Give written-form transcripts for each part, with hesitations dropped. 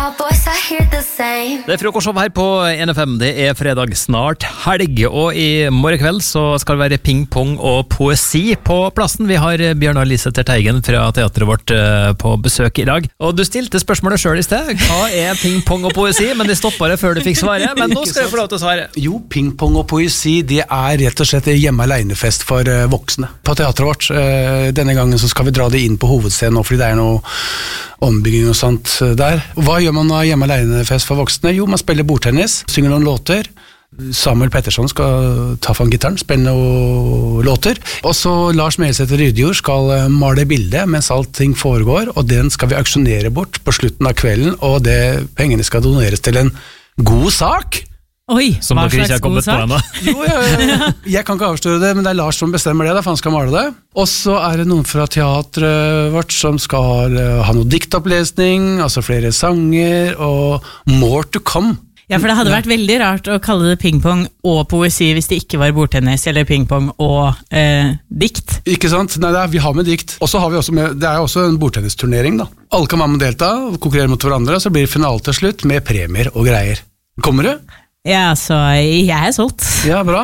Det frokost her på NFM, det fredag, snart helg, og i morgen kveld så skal det være ping-pong og poesi på plassen. Vi har Bjørnar Lise Terteigen fra teatret vårt på besøk i dag. Og du stilte spørsmålet selv i sted, hva ping-pong og poesi? Men det stoppet det før du fikk svare, men nå skal du få lov til å svare. Jo, ping-pong og poesi, det rett og slett hjemme alene-fest for voksne på teatret vårt. Denne gangen så skal vi dra det inn på hovedscenen nå, fordi det noe ombygging og sånt der. Hva gjør man da hjemme alene-fest for voksne? Jo, man spiller bordtennis, synger noen låter. Samuel Pettersson skal ta fra gitaren, spille noen låter. Og så Lars Melsæter Rydjord skal male bildet mens allting foregår, og den skal vi aksjonere bort på slutten av kvelden, og pengene skal doneres til en god sak. Oi, som dere ikke har kommet på ennå. Jo, jeg kan ikke avsløre det, men det Lars som bestemmer det, for han skal male det. Og så det noen fra teatret vårt som skal ha noe diktopplesning, altså flere sanger, og more to come. Ja, for det hadde vært veldig rart å kalle det pingpong og poesi hvis det ikke var bordtennis, eller pingpong og dikt. Ikke sant? Nei, vi har med dikt. Og så har vi også med, det også en bordtennisturnering da. Alle kan være med å delta, konkurrere mot hverandre, så blir det finale til slutt med premier og greier. Kommer du? Ja, så jeg solgt. Ja, bra.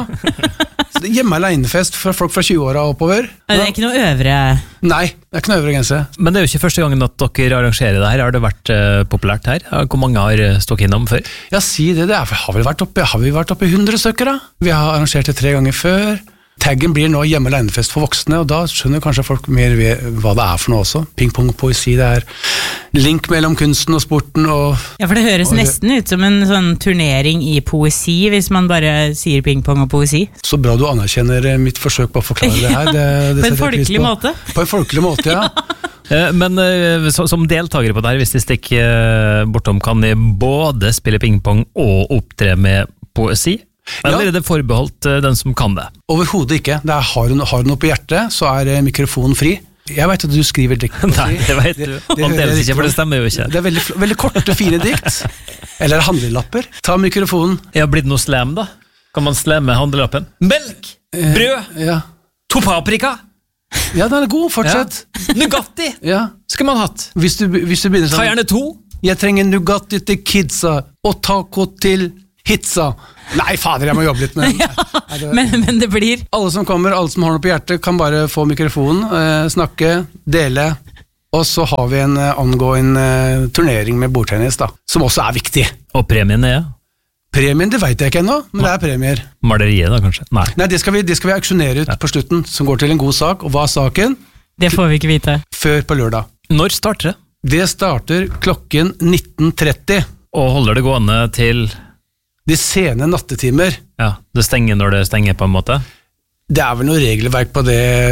Så det hjemme alene-fest for folk fra 20-åra oppover. Det ikke noe øvre... Nei, det ikke noe øvre grense. Men det jo ikke første gangen at dere arrangerer det her. Har det vært populært her? Hvor mange har stått innom før? Ja, si det. Har vi vært oppe i 100 stykker da? Vi har arrangert det 3 ganger før. Taggen blir nå hjemme alene-fest for voksne, og da skjønner kanskje folk mer hva det for noe også. Ping-pong og poesi, det link mellom kunsten og sporten. Ja, for det høres nesten ut som en sånn turnering i poesi, hvis man bare sier ping-pong og poesi. Så bra du anerkjenner mitt forsøk på å forklare det her. Det på en folkelig måte. På en folkelig måte, ja. Men som deltakere på det her, hvis de stikker bortom, kan de både spille ping-pong og opptre med poesi? Eller det forbeholdt den som kan det? Overhodet ikke. Har du noe på hjertet, så mikrofonen fri. Jeg vet at du skriver dikt. Nei, det vet du. Andeles ikke, for det stemmer jo ikke. Det veldig korte, fine dikt. Eller handlelapper. Ta mikrofonen. Jeg har blitt noe slam da. Kan man slamme handlelappen? Melk! Brød! To paprika! Ja, den god, fortsett. Nugatti! Skal man hatt. Hvis du begynner sånn... Ta gjerne 2. Jeg trenger Nugatti til kidsa, og taco til hitsa. Nei, fader, jeg må jobbe litt med den. Men det blir... Alle som kommer, alle som har noe på hjertet, kan bare få mikrofonen, snakke, dele, og så har vi en ongoing turnering med bordtennis da, som også viktig. Og premien Premien, det vet jeg ikke ennå, men det premier. Maleriet da, kanskje? Nei, det skal vi aksjonere ut på slutten, som går til en god sak, og hva saken? Det får vi ikke vite. Før på lørdag. Når starter det? Det starter klokken 19:30. Og holder det gående til... De sene nattetimer. Ja, det stenger når det stenger på en måte? Det vel noe regelverk på det.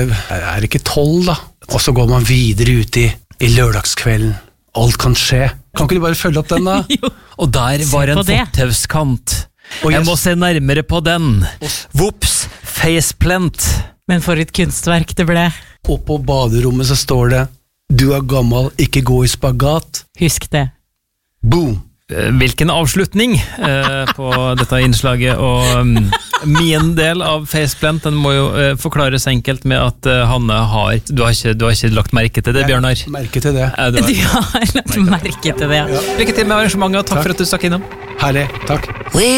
Det ikke 12 da. Og så går man videre ut i lørdagskvelden. Alt kan skje. Kan ikke du bare følge opp den da? Og der var en fortauskant. Jeg må se nærmere på den. Vops, faceplant. Men for et kunstverk det ble. Og på baderommet så står det: Du gammel, ikke gå i spagat. Husk det. Boom. Hvilken avslutning på dette innslaget, og min del av faceplant, den må jo forklares enkelt med at Hanne du har ikke lagt merke til det, Bjørnar? Merke til det. Du har lagt merke til det. Lykke til med arrangementet, og takk for at du stakk innom. Herlig, takk.